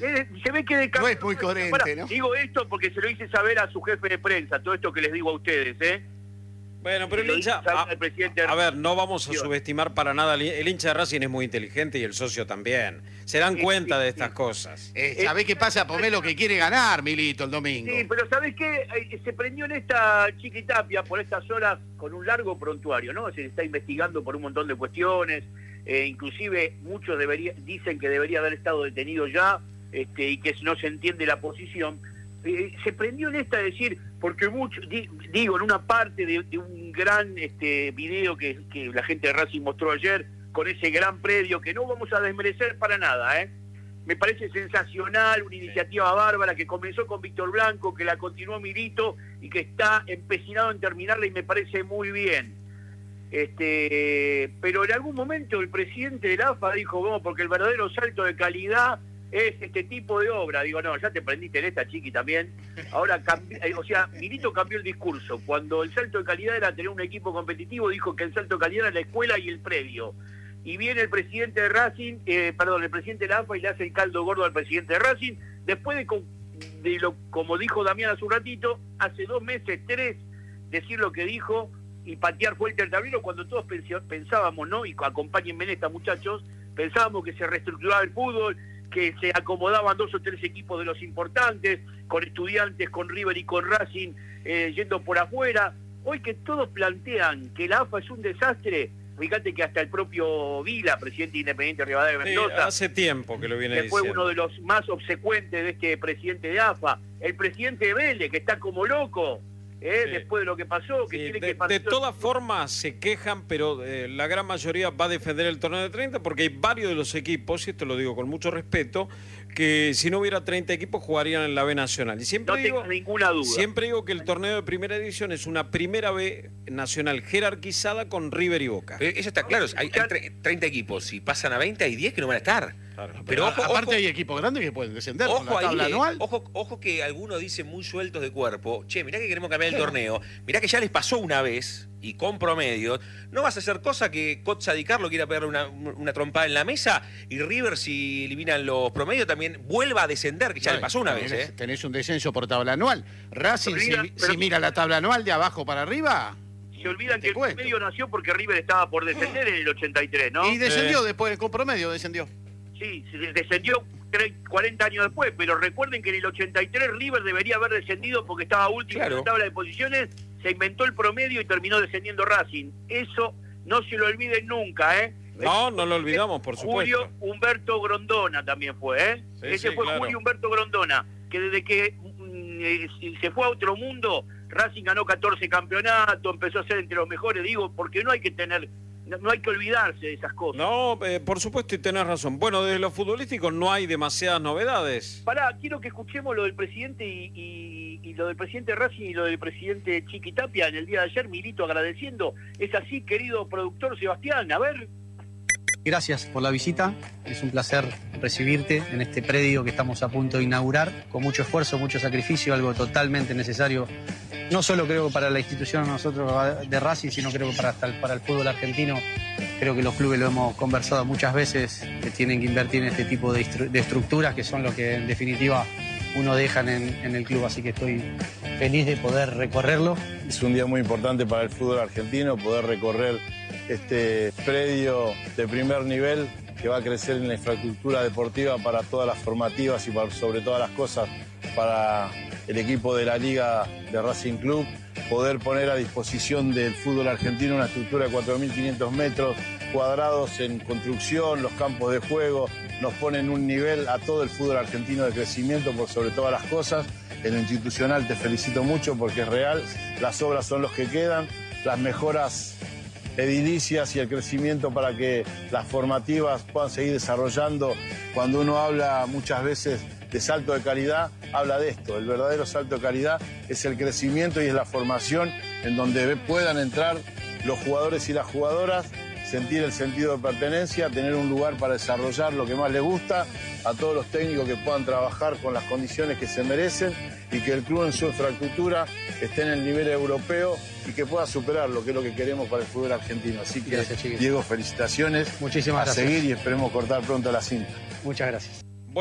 Se ve que de no es muy coherente, ¿no? Digo esto porque se lo hice saber a su jefe de prensa, todo esto que les digo a ustedes, ¿eh? Bueno, pero el hincha, a ver, no vamos a subestimar para nada, el hincha de Racing es muy inteligente y el socio también. Se dan cuenta de estas cosas. ¿Sabés qué pasa? Pomelo que quiere ganar, Milito, el domingo. Sí, pero ¿sabés qué? Se prendió en esta Chiquitapia por estas horas con un largo prontuario, ¿no? Se está investigando por un montón de cuestiones, inclusive muchos dicen que debería haber estado detenido ya, y que no se entiende la posición. Se prendió en esta de decir, porque muchos, digo, en una parte de un gran video que la gente de Racing mostró ayer, con ese gran predio, que no vamos a desmerecer para nada, me parece sensacional, una iniciativa bárbara que comenzó con Víctor Blanco, que la continuó Milito y que está empecinado en terminarla y me parece muy bien. Pero en algún momento el presidente de la AFA dijo, vamos, porque el verdadero salto de calidad es este tipo de obra. Digo, no, ya te prendiste en esta, Chiqui, también. Ahora, o sea, Milito cambió el discurso. Cuando el salto de calidad era tener un equipo competitivo, dijo que el salto de calidad era la escuela y el predio. Y viene el presidente de Racing, el presidente de la AFA y le hace el caldo gordo al presidente de Racing, después como dijo Damián hace un ratito, hace 2 meses, 3, decir lo que dijo y patear fuerte el tablero cuando todos pensábamos, ¿no? Y acompáñenme en esta, muchachos, pensábamos que se reestructuraba el fútbol, que se acomodaban 2 o 3 equipos de los importantes, con Estudiantes, con River y con Racing, yendo por afuera. Hoy que todos plantean que la AFA es un desastre, fíjate que hasta el propio Vila, presidente Independiente Rivadavia de Mendoza, hace tiempo que lo viene que fue diciendo, uno de los más obsecuentes de este presidente de AFA, el presidente de Vélez, que está como loco, después de lo que pasó, que tiene que pasar. De todas formas se quejan, pero la gran mayoría va a defender el torneo de 30 porque hay varios de los equipos, y esto lo digo con mucho respeto, que si no hubiera 30 equipos jugarían en la B Nacional. Y siempre no tengo ninguna duda. Siempre digo que el torneo de primera edición es una primera B Nacional jerarquizada con River y Boca. Eso está claro, hay 30 equipos, si pasan a 20 hay 10 que no van a estar. Claro. Pero aparte hay equipos grandes que pueden descender con la tabla anual. Ojo que algunos dicen muy sueltos de cuerpo, che, mirá que queremos cambiar el torneo, mirá que ya les pasó una vez y con promedios, no vas a hacer cosa que Cotza Di Carlo quiera pegarle una trompada en la mesa y River, si eliminan los promedios, también vuelva a descender, que ya le pasó una vez. Tenés un descenso por tabla anual. Racing, si mira la tabla anual de abajo para arriba... Se olvidan que el promedio nació porque River estaba por descender en el 83, ¿no? Y descendió después, con promedio descendió. Sí, descendió 40 años después, pero recuerden que en el 83 River debería haber descendido porque estaba último en la tabla de posiciones, se inventó el promedio y terminó descendiendo Racing. Eso no se lo olviden nunca, No lo olvidamos, por supuesto. Julio Humberto Grondona también fue, Sí, Ese fue claro. Julio Humberto Grondona, que desde que se fue a otro mundo, Racing ganó 14 campeonatos, empezó a ser entre los mejores, digo, porque no hay que olvidarse de esas cosas. No, por supuesto, y tenés razón. Bueno, desde lo futbolístico no hay demasiadas novedades. Pará, quiero que escuchemos lo del presidente y lo del presidente Racing y lo del presidente Chiquitapia en el día de ayer, Milito agradeciendo. Es así, querido productor Sebastián, a ver. Gracias por la visita, es un placer recibirte en este predio que estamos a punto de inaugurar, con mucho esfuerzo, mucho sacrificio, algo totalmente necesario, no solo creo que para la institución nosotros de Racing, sino creo que para el fútbol argentino. Creo que los clubes lo hemos conversado muchas veces, que tienen que invertir en este tipo de estructuras que son lo que en definitiva uno deja en el club, así que estoy feliz de poder recorrerlo. Es un día muy importante para el fútbol argentino, poder recorrer este predio de primer nivel que va a crecer en la infraestructura deportiva para todas las formativas y sobre todas las cosas para el equipo de la Liga de Racing Club, poder poner a disposición del fútbol argentino una estructura de 4.500 metros cuadrados en construcción, los campos de juego, nos ponen un nivel a todo el fútbol argentino de crecimiento por sobre todas las cosas. En lo institucional te felicito mucho porque es real, las obras son los que quedan, las mejoras edilicias y el crecimiento para que las formativas puedan seguir desarrollando. Cuando uno habla muchas veces de salto de calidad, habla de esto. El verdadero salto de calidad es el crecimiento y es la formación en donde puedan entrar los jugadores y las jugadoras, sentir el sentido de pertenencia, tener un lugar para desarrollar lo que más les gusta, a todos los técnicos que puedan trabajar con las condiciones que se merecen y que el club en su infraestructura esté en el nivel europeo y que pueda superar lo que es lo que queremos para el fútbol argentino. Así que, gracias, Diego, felicitaciones. Muchísimas gracias. A seguir y esperemos cortar pronto la cinta. Muchas gracias.